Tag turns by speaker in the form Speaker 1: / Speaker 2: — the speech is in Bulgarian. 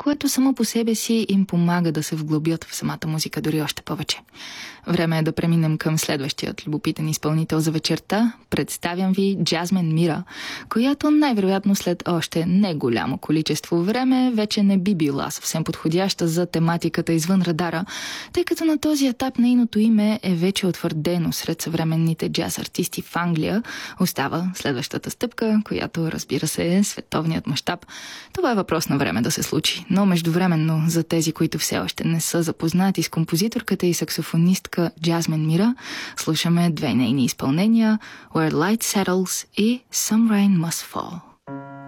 Speaker 1: което само по себе си им помага да се вглъбят в самата музика дори още повече. Време е да преминем към следващият любопитен изпълнител за вечерта. Представям ви Джазмин Мира, която най-вероятно след още неголямо количество време вече не би била съвсем подходяща за тематиката извън радара, тъй като на този етап нейното име е вече утвърдено сред съвременните джаз артисти в Англия. Остава следващата стъпка, която, разбира се, е световният мащаб. Това е въпрос на време да се случи, но междувременно за тези, които все още не са запознати с композиторката и саксофонистка Джазмин Мира, слушаме две нейни изпълнения: Where Light Settles и Some Rain Must Fall.